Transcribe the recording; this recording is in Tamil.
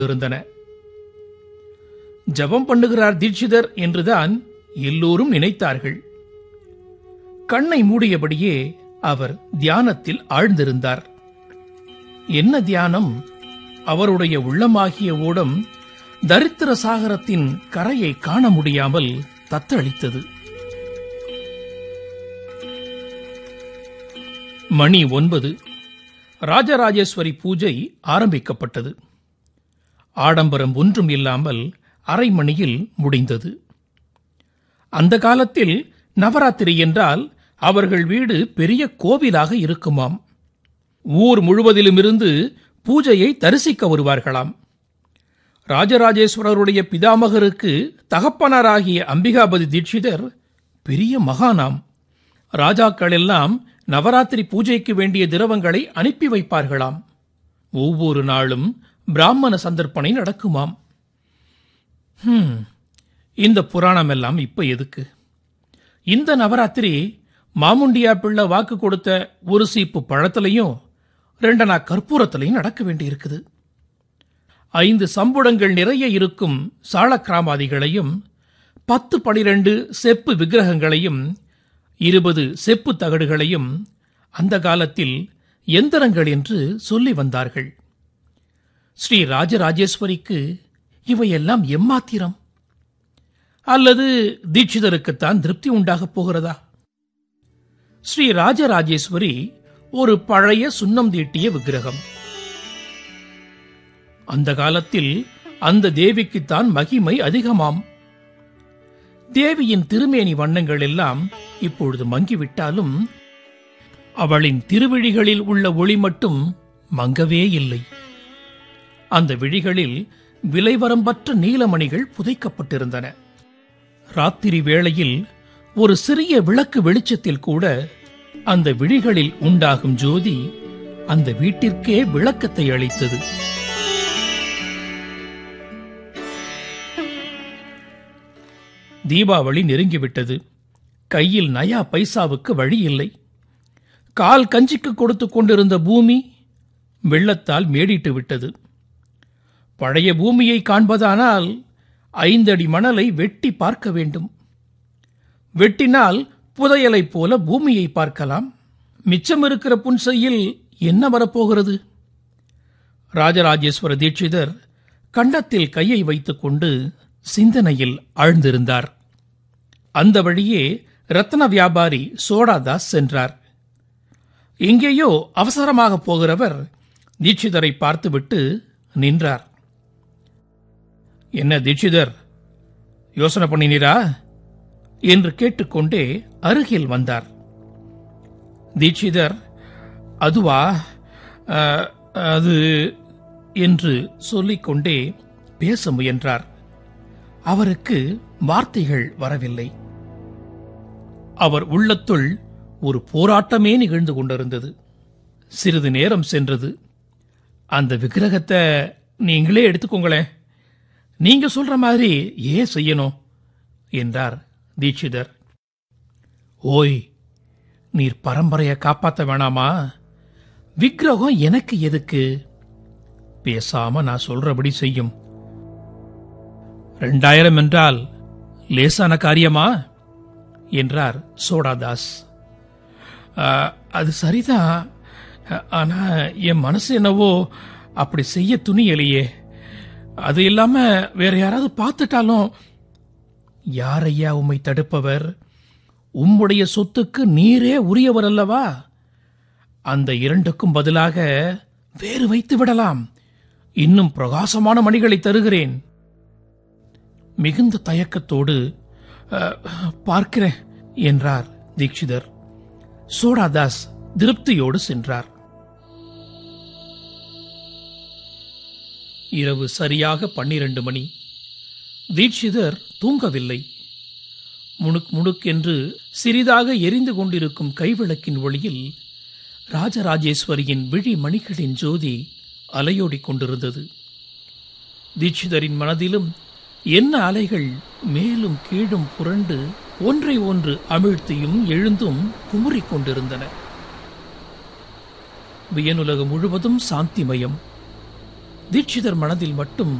இருந்தன. ஜபம் பண்ணுகிறார் தீட்சிதர் என்றுதான் எல்லோரும் நினைத்தார்கள். கண்ணை மூடியபடியே அவர் தியானத்தில் ஆழ்ந்திருந்தார். என்ன தியானம்! அவருடைய உள்ளமாகிய ஓடம் தரித்திர சாகரத்தின் கரையை காண முடியாமல் தத்தளித்தது. மணி 9. ராஜராஜேஸ்வரி பூஜை ஆரம்பிக்கப்பட்டது. ஆடம்பரம் ஒன்றும் இல்லாமல் அரை மணியில் முடிந்தது. அந்த காலத்தில் நவராத்திரி என்றால் அவர்கள் வீடு பெரிய கோவிலாக இருக்குமாம். ஊர் முழுவதிலுமிருந்து பூஜையை தரிசிக்க வருவார்களாம். ராஜராஜேஸ்வரருடைய பிதாமகருக்கு தகப்பனாராகிய அம்பிகாபதி தீட்சிதர் பெரிய மகானாம். ராஜாக்கள் எல்லாம் நவராத்திரி பூஜைக்கு வேண்டிய திரவங்களை அனுப்பி வைப்பார்களாம். ஒவ்வொரு நாளும் பிராமண சந்தர்ப்பணை நடக்குமாம். இந்த புராணம் எல்லாம் இப்ப எதுக்கு? இந்த நவராத்திரி மாமுண்டியா பிள்ளை வாக்கு கொடுத்த ஒரு சீப்பு பழத்திலையும் 2 கற்பூரத்திலையும் நடக்க வேண்டியிருக்குது. 5 சம்புடங்கள் நிறைய இருக்கும் சாளக்கிராமாதிகளையும் 10-12 செப்பு விக்கிரகங்களையும் 20 செப்பு தகடுகளையும் அந்த காலத்தில் எந்திரங்கள் என்று சொல்லி வந்தார்கள். ஸ்ரீ ராஜராஜேஸ்வரிக்கு இவையெல்லாம் எம்மாத்திரம்? அல்லது தீட்சிதருக்குத்தான் திருப்தி உண்டாகப் போகிறதா? ஸ்ரீ ராஜராஜேஸ்வரி ஒரு பழைய சுண்ணம் தீட்டிய விக்கிரகம். அந்த காலத்தில் அந்த தேவிக்குத்தான் மகிமை அதிகமாம். தேவியின் திருமேனி வண்ணங்கள் எல்லாம் இப்பொழுது மங்கிவிட்டாலும் அவளின் திருவிழிகளில் உள்ள ஒளி மட்டும் மங்கவே இல்லை. அந்த விழிகளில் விலைவரம்பற்ற நீலமணிகள் புதைக்கப்பட்டிருந்தன. ராத்திரி வேளையில் ஒரு சிறிய விளக்கு வெளிச்சத்தில் கூட அந்த விழிகளில் உண்டாகும் ஜோதி அந்த வீட்டிற்கே விளக்கத்தை அளித்தது. தீபாவளி நெருங்கிவிட்டது. கையில் நயா பைசாவுக்கு வழி இல்லை. கால் கஞ்சிக்கு கொடுத்து கொண்டிருந்த பூமி வெள்ளத்தால் மேடிட்டு விட்டது. பழைய பூமியை காண்பதானால் 5 அடி மணலை வெட்டி பார்க்க வேண்டும். வெட்டினால் புதையலைப் போல பூமியை பார்க்கலாம். மிச்சம் இருக்கிற புன்சையில் என்ன வரப்போகிறது? ராஜராஜேஸ்வர தீட்சிதர் கண்டத்தில் கையை வைத்துக் கொண்டு சிந்தனையில் ஆழ்ந்திருந்தார். அந்த வழியே ரத்ன வியாபாரி சோடாதாஸ் சென்றார். எங்கேயோ அவசரமாக போகிறவர் தீட்சிதரை பார்த்துவிட்டு நின்றார். என்ன தீட்சிதர், யோசனை பண்ணினீரா என்று கேட்டுக்கொண்டே அருகில் வந்தார். தீட்சிதர், அதுவா, அது என்று சொல்லிக்கொண்டே பேச முயன்றார். அவருக்கு வார்த்தைகள் வரவில்லை. அவர் உள்ளத்துள் ஒரு போராட்டமே நிகழ்ந்து கொண்டிருந்தது. சிறிது நேரம் சென்றது. அந்த விக்கிரகத்தை நீங்களே எடுத்துக்கோங்களேன், நீங்க சொல்ற மாதிரி ஏன் செய்யணும் என்றார் தீட்சிதர். ஓய், நீர் பரம்பரையை காப்பாற்ற வேணாமா? விக்கிரகம் எனக்கு எதுக்கு? பேசாம நான் சொல்றபடி செய்யும். 2000 என்றால் லேசான காரியமா என்றார் சோடாதாஸ். அது சரிதான், ஆனா என் மனசு என்னவோ அப்படி செய்ய துணியலையே. அது இல்லாம வேற யாராவது பார்த்துட்டாலும். யாரையா உம்மை தடுப்பவர்? உம்முடைய சொத்துக்கு நீரே உரியவர் அல்லவா? அந்த 2க்கும் பதிலாக வேறு வைத்து விடலாம். இன்னும் பிரகாசமான மணிகளை தருகிறேன். மிகுந்த தயக்கத்தோடு பார்க்கிறேன் என்றார் தீட்சிதர். சோடாதாஸ் திருப்தியோடு சென்றார். இரவு சரியாக 12 மணி. தீட்சிதர் தூங்கவில்லை. முணுக் முணுக் என்று சிறிதாக எரிந்து கொண்டிருக்கும் கைவிளக்கின் ஒளியில் ராஜராஜேஸ்வரியின் விழி மணிகளின் ஜோதி அலையோடிக் கொண்டிருந்தது. தீட்சிதரின் மனதிலும் என்ன அலைகள் மேலும் கீழும் புரண்டு ஒன்றை ஒன்று அமிழ்த்தியும் எழுந்தும் குமுறிக் கொண்டிருந்தன. வியனுலகம் முழுவதும் சாந்திமயம். தீட்சிதர் மனதில் மட்டும்